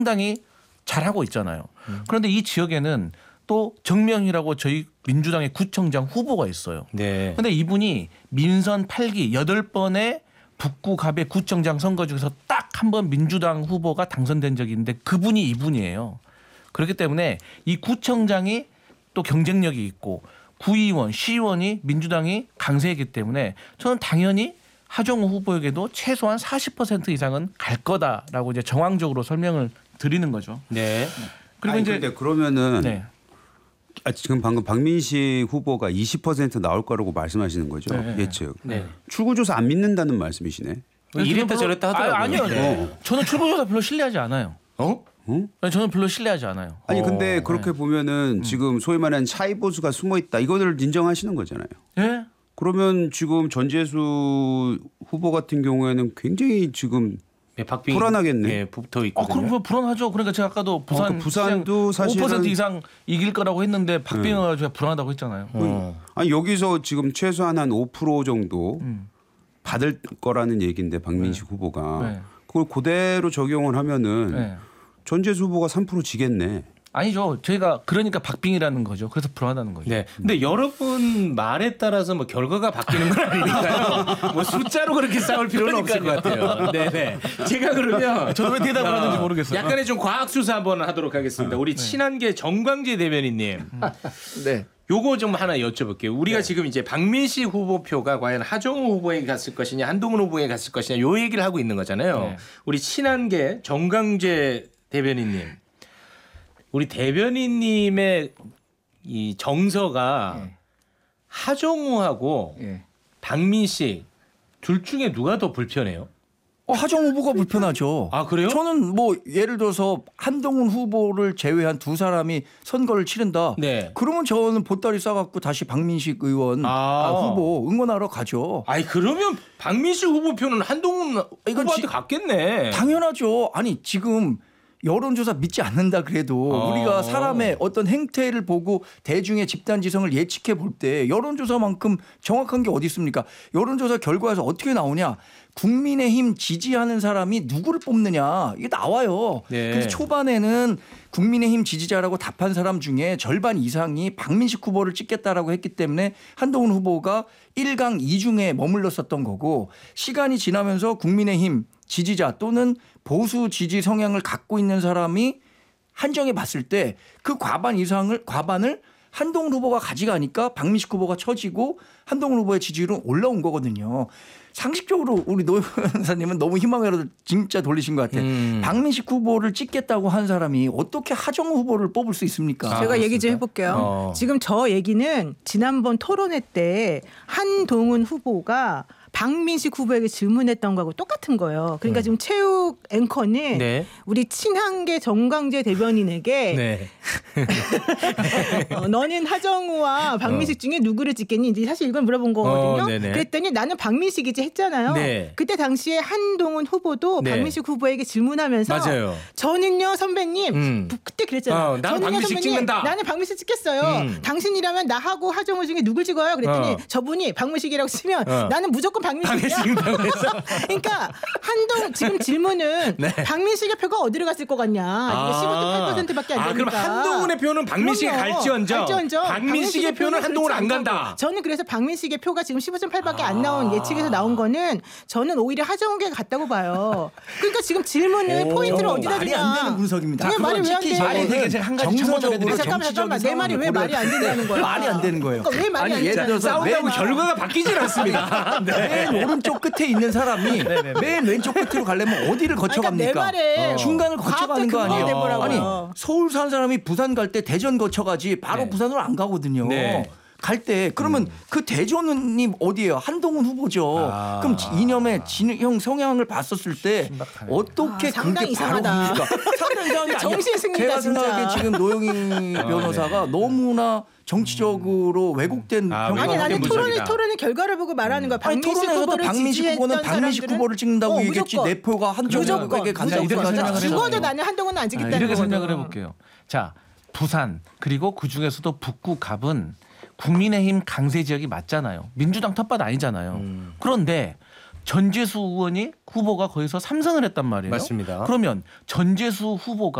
상당히 잘하고 있잖아요. 그런데 이 지역에는 또 정명희라고 저희 민주당의 구청장 후보가 있어요. 네. 그런데 이분이 민선 8기 8번의 북구 갑의 구청장 선거 중에서 딱 한 번 민주당 후보가 당선된 적이 있는데 그분이 이분이에요. 그렇기 때문에 이 구청장이 또 경쟁력이 있고 구의원, 시의원이 민주당이 강세이기 때문에 저는 당연히 하정우 후보에게도 최소한 40% 이상은 갈 거다라고 이제 정황적으로 설명을 드리는 거죠. 네. 그리고 이제 그러면은 네. 지금 방금 박민식 후보가 20% 나올 거라고 말씀하시는 거죠? 네. 예측. 네. 출구조사 안 믿는다는 말씀이시네. 이랬다 저랬다 하더라고요. 아니요. 네. 저는 출구조사 별로 신뢰하지 않아요. 저는 별로 신뢰하지 않아요. 아니 근데 그렇게 보면은 지금 소위 말하는 차이보수가 숨어 있다. 이거를 인정하시는 거잖아요. 예? 그러면 지금 전재수 후보 같은 경우에는 굉장히 지금 네, 박빙 불안하겠네. 네, 붙어 있거든요. 그럼 불안하죠. 그러니까 제가 아까도 부산도 사실은 5% 이상 이길 거라고 했는데 박빙을 제가 불안하다고 했잖아요. 아니 여기서 지금 최소한 한 5% 정도 받을 거라는 얘기인데 박민식 후보가 네. 그걸 그대로 적용을 하면은 네. 전재수 후보가 3% 지겠네. 아니죠. 저희가 그러니까 박빙이라는 거죠. 그래서 불안하다는 거죠. 네. 근데 여러분 말에 따라서 뭐 결과가 바뀌는 건 아니니까요. 뭐 숫자로 그렇게 싸울 필요는 없을 것 같아요. 네네. 제가 그러면 저도 왜 대답을 하는지 모르겠어요. 약간의 좀 과학 수사 한번 하도록 하겠습니다. 우리 친한계 정광재 대변인님. 네. 요거 좀 하나 여쭤볼게요. 우리가 지금 이제 박민식 후보표가 과연 하정우 후보에게 갔을 것이냐 한동훈 후보에게 갔을 것이냐 요 얘기를 하고 있는 거잖아요. 네. 우리 친한계 정광재 대변인님. 우리 대변인님의 이 정서가 하정우하고 박민식 둘 중에 누가 더 불편해요? 하정우 후보가 불편하죠. 아 그래요? 저는 뭐 예를 들어서 한동훈 후보를 제외한 두 사람이 선거를 치른다. 네. 그러면 저는 보따리 싸갖고 다시 박민식 의원 후보 응원하러 가죠. 아니 그러면 박민식 후보표는 한동훈 후보한테 갔겠네. 당연하죠. 아니 지금 여론조사 믿지 않는다 그래도 우리가 사람의 어떤 행태를 보고 대중의 집단지성을 예측해 볼 때 여론조사만큼 정확한 게 어디 있습니까? 여론조사 결과에서 어떻게 나오냐. 국민의힘 지지하는 사람이 누구를 뽑느냐 이게 나와요. 네. 그래서 초반에는 국민의힘 지지자라고 답한 사람 중에 절반 이상이 박민식 후보를 찍겠다라고 했기 때문에 한동훈 후보가 1강 2중에 머물렀었던 거고 시간이 지나면서 국민의힘 지지자 또는 보수 지지 성향을 갖고 있는 사람이 한정해 봤을 때 그 과반을 한동훈 후보가 가져가니까 박민식 후보가 처지고 한동훈 후보의 지지율은 올라온 거거든요. 상식적으로 우리 노 변호사님은 너무 희망으로 진짜 돌리신 것 같아요. 박민식 후보를 찍겠다고 한 사람이 어떻게 하정우 후보를 뽑을 수 있습니까? 제가 얘기 좀 해볼게요. 지금 저 얘기는 지난번 토론회 때 한동훈 후보가 박민식 후보에게 질문했던 거하고 똑같은 거예요. 그러니까 지금 체육 앵커는 네. 우리 친한계 정광재 대변인에게 네. 너는 하정우와 박민식 중에 누구를 찍겠니? 이제 사실 이걸 물어본 거거든요. 네네. 그랬더니 나는 박민식이지 했잖아요. 네. 그때 당시에 한동훈 후보도 네. 박민식 후보에게 질문하면서 맞아요. 저는요 선배님 그때 그랬잖아요. 나는 박민식 찍는다. 나는 박민식 찍겠어요. 당신이라면 나하고 하정우 중에 누굴 찍어요? 그랬더니 저분이 박민식이라고 치면 나는 무조건 박민식이야. 그러니까 한동 지금 질문은 박민식의 표가 어디로 갔을 것 같냐. 이게 15.8%밖에 안 되니까. 그럼 한동훈의 표는 박민식이 갈지언정 박민식의 표는 한동훈 안 간다. 저는 그래서 박민식의 표가 지금 15.8밖에 안 나온 예측에서 나온 거는 저는 오히려 하정우에게 갔다고 봐요. 그러니까 지금 질문을 포인트를 어디다 말이 두냐. 안 되는 분석입니다. 왜 말이 왜 안 돼? 말이 되게 제가 한 가지 정서적으로 잠깐만 내 말이 왜 말이 안 된다는 거야? 말이 안 되는 거예요. 그러니까 왜 말이 안 예를 되냐? 들어서 싸우다고 결과가 바뀌질 않습니다. 맨 오른쪽 끝에 있는 사람이 맨 왼쪽 끝으로 가려면 어디를 거쳐갑니까? 그러니까 내 말에 중간을 거쳐가는 거 아니에요. 근거대보라고요. 아니 서울 사는 사람이 부산 갈 때 대전 거쳐가지 바로 부산으로 안 가거든요. 네. 갈 때 그러면 그 대전이 어디예요? 한동훈 후보죠. 그럼 이념의 진영 성향을 봤었을 때 어떻게 상당히 그게 바로 이상하다. 갑니까? 상당히 이상한 게 정신 승리다, 제가 생각하기에 진짜. 지금 노영희 변호사가 너무나 정치적으로 왜곡된 평가가 아니 나는 분석이다. 토론의 결과를 보고 말하는 거야. 아니, 박민식 토론에서도 후보를 박민식 후보는 지지했던 박민식 사람들은 후보를 찍는다고 얘기했지 무조건. 내 표가 한정우에게 간다고 이렇게 생각하지 설명을 않았어요. 죽어도 나는 한동훈은 안 찍겠다는 이렇게 거거든. 설명을 해볼게요. 자, 부산 그리고 그 중에서도 북구 갑은 국민의힘 강세 지역이 맞잖아요. 민주당 텃밭 아니잖아요. 그런데 전재수 의원이 후보가 거기서 3승을 했단 말이에요. 맞습니다. 그러면 전재수 후보가